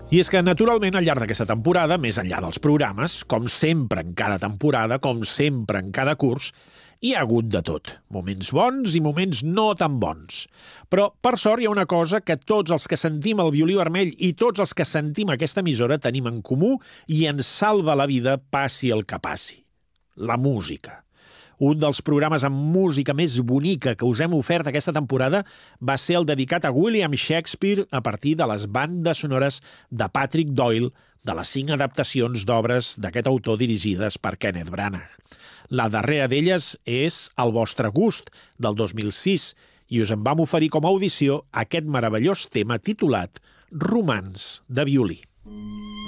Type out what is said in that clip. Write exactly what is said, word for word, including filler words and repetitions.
I és que, naturalment, al llarg d'aquesta temporada, més enllà dels programes, com sempre en cada temporada, com sempre en cada curs, hi ha hagut de tot. Moments bons i moments no tan bons. Però, per sort, hi ha una cosa que tots els que sentim el violí vermell i tots els que sentim aquesta emissora tenim en comú i ens salva la vida passi el que passi. La música. Un dels programes amb música més bonica que us hem ofert aquesta temporada va ser el dedicat a William Shakespeare a partir de les bandes sonores de Patrick Doyle, de les cinc adaptacions d'obres d'aquest autor dirigides per Kenneth Branagh. La darrera d'elles és El vostre gust, del dos mil sis, i us en vam oferir com a audició aquest meravellós tema titulat Romans de violí.